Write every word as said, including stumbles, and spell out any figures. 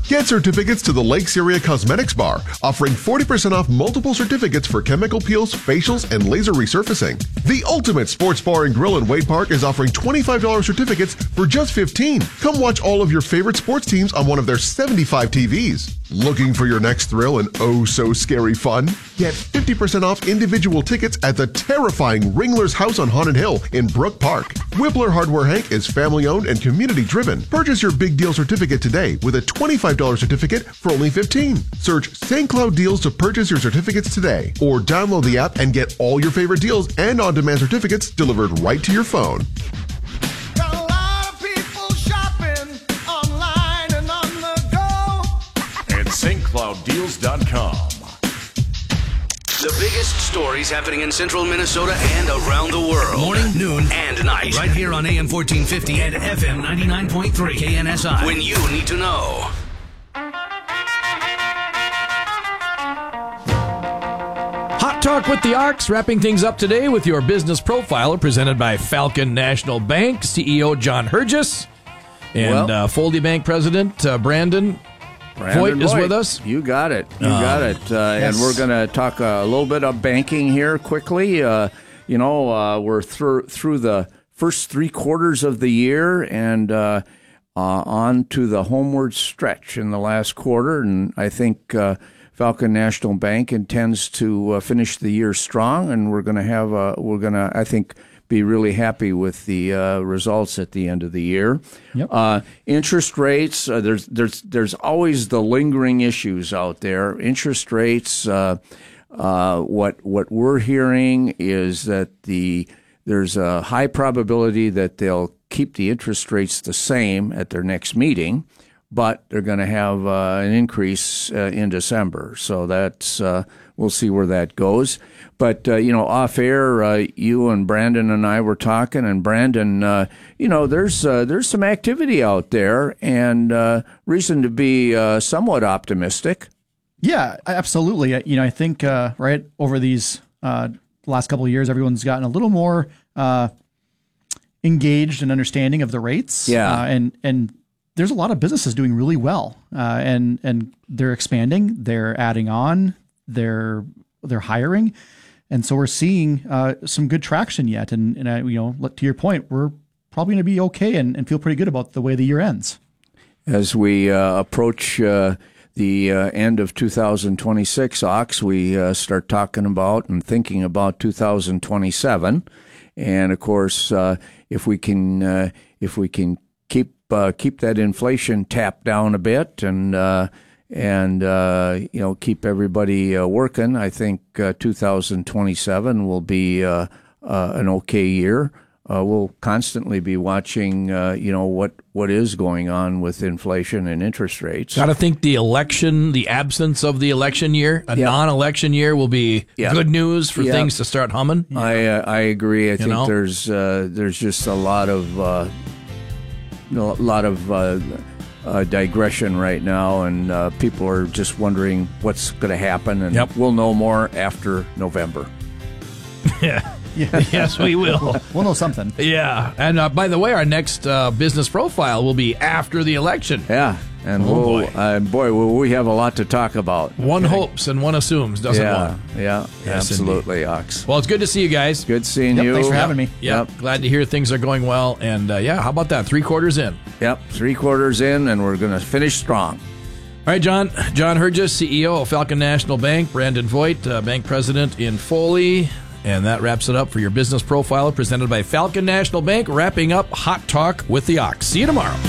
Get certificates to the Lakes Area Cosmetics Bar, offering forty percent off multiple certificates for chemical peels, facials, and laser resurfacing. The Ultimate Sports Bar and Grill in Wade Park is offering twenty-five dollars certificates for just fifteen dollars. Come watch all of your favorite sports teams on one of their seventy-five T Vs. Looking for your next thrill and oh so scary fun? Get fifty percent off individual tickets at the terrifying Ringler's House on Haunted Hill in Brook Park. Whippler Hardware Hank is family-owned and community-driven. Purchase your big deal certificate today with a twenty-five dollars certificate for only fifteen dollars. Search Saint Cloud Deals to purchase your certificates today, or download the app and get all your favorite deals and on-demand certificates delivered right to your phone. Got a lot of people shopping online and on the go at St Cloud Deals dot com. The biggest stories happening in central Minnesota and around the world. Morning, noon, and night. Right here on A M fourteen fifty and F M ninety-nine point three K N S I. When you need to know. Hot Talk with the Ox, wrapping things up today with your business profiler presented by Falcon National Bank, C E O John Hergis, and well, uh, Foldy Bank President uh, Brandon Voigt is with us. You got it. You uh, got it. Uh, yes. And we're going to talk a little bit of banking here quickly. Uh, you know, uh, we're through through the first three quarters of the year and uh, uh, on to the homeward stretch in the last quarter. And I think uh, Falcon National Bank intends to uh, finish the year strong. And we're going to have a, we're going to, I think, be really happy with the uh, results at the end of the year. Yep. Uh, interest rates, uh, there's there's there's always the lingering issues out there. Interest rates, uh, uh, what what we're hearing is that the there's a high probability that they'll keep the interest rates the same at their next meeting, but they're going to have uh, an increase uh, in December. So that's uh, we'll see where that goes. But, uh, you know, off air, uh, you and Brandon and I were talking, and Brandon, uh, you know, there's uh, there's some activity out there and uh, reason to be uh, somewhat optimistic. Yeah, absolutely. You know, I think, uh, right, over these uh, last couple of years, everyone's gotten a little more uh, engaged and understanding of the rates. Yeah. Uh, and, and there's a lot of businesses doing really well, uh, and, and they're expanding, they're adding on, they're they're hiring. And so we're seeing uh, some good traction yet. And, and I, you know, to your point, we're probably going to be okay and, and feel pretty good about the way the year ends. As we uh, approach uh, the uh, end of two thousand twenty-six, Ox, we uh, start talking about and thinking about two thousand twenty-seven. And of course, uh, if we can, uh, if we can keep uh, keep that inflation tapped down a bit and uh, and, uh, you know, keep everybody uh, working, I think uh, two thousand twenty-seven will be uh, uh, an okay year. Uh, we'll constantly be watching, uh, you know, what, what is going on with inflation and interest rates. Got to think the election, the absence of the election year, a yep. non-election year will be yep. good news for yep. things to start humming. I uh, I agree. I you think know? there's uh, there's just a lot of uh, a lot of. Uh, Uh, digression right now, and uh, people are just wondering what's going to happen, and yep. we'll know more after November. yeah. yeah. Yes, we will. we'll, we'll know something. Yeah. And uh, by the way, our next uh, business profile will be after the election. Yeah. And oh, we'll, boy. Uh, boy, will we have a lot to talk about. One okay. hopes and one assumes, doesn't yeah, one? Yeah, yes, absolutely, indeed. Ox. Well, it's good to see you guys. Good seeing yep, you. Thanks for having yep. me. Yep. yep. Glad to hear things are going well. And, uh, yeah, how about that? Three quarters in. Yep, three quarters in, and we're going to finish strong. All right, John. John Hergis, C E O of Falcon National Bank. Brandon Voigt, uh, Bank President in Foley. And that wraps it up for your business profiler presented by Falcon National Bank, wrapping up Hot Talk with the Ox. See you tomorrow.